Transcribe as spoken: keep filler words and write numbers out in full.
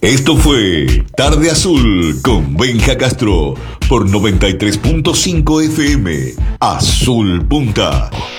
Esto fue Tarde Azul con Benja Castro por noventa y tres punto cinco F M. Azul Punta.